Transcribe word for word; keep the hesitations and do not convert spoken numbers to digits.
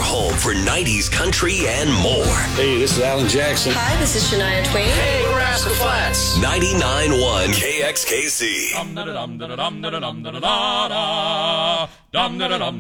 home for nineties country and more. Hey, this is Alan Jackson. Hi, this is Shania Twain. Hey, we're Rascal Flatts. ninety-nine point one K X K C.